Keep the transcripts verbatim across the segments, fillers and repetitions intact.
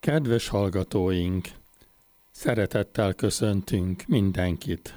Kedves hallgatóink! Szeretettel köszöntünk mindenkit!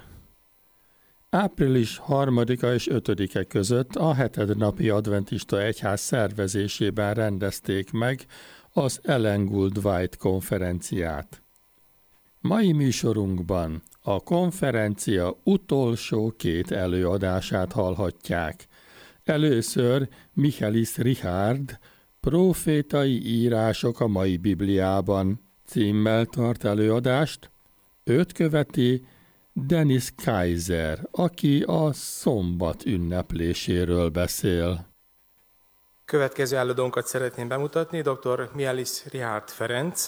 Április harmadika és ötödike között a hetednapi adventista egyház szervezésében rendezték meg az Ellen Gould White konferenciát. Mai műsorunkban a konferencia utolsó két előadását hallhatják. Először Michaelis Richard Profétai írások a mai Bibliában címmel tart előadást, őt követi Dennis Kaiser, aki a szombat ünnepléséről beszél. Következő előadónkat szeretném bemutatni, dr. Michaelis Richard Ferenc.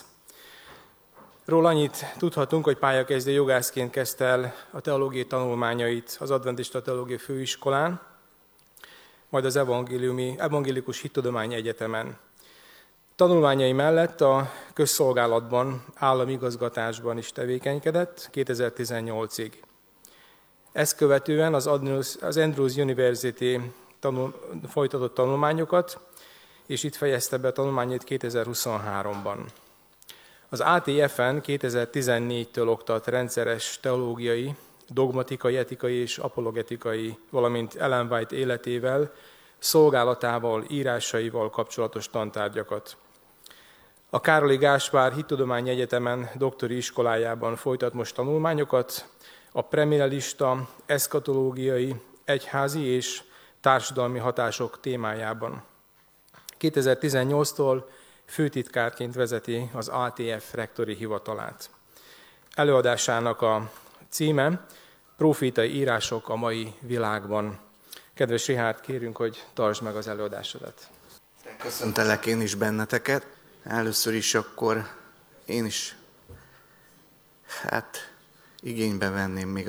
Róla annyit tudhatunk, hogy pályakezdő jogászként kezdte el a teológiai tanulmányait az Adventista Teológiai Főiskolán, majd az Evangéliumi, Evangélikus Hittudományi Egyetemen. Tanulmányai mellett a közszolgálatban, állami igazgatásban is tevékenykedett kétezer-tizennyolcig. Ezt követően az, az Andrews University tanul, folytatott tanulmányokat, és itt fejezte be tanulmányait kétezer-huszonháromban. Az á té ef-en kétezer-tizennégytől oktat rendszeres teológiai, dogmatikai, etikai és apologetikai, valamint Ellen White életével, szolgálatával, írásaival kapcsolatos tantárgyakat. A Károli Gáspár Hittudományi Egyetemen doktori iskolájában folytat most tanulmányokat, a premillenista, eszkatológiai, egyházi és társadalmi hatások témájában. kétezer-tizennyolctól főtitkárként vezeti az á té ef rektori hivatalát. Előadásának a címe Profétai írások a mai világban. Kedves Richard, kérünk, hogy tartsd meg az előadásodat. Köszöntelek én is benneteket. Először is akkor én is hát igénybe venném még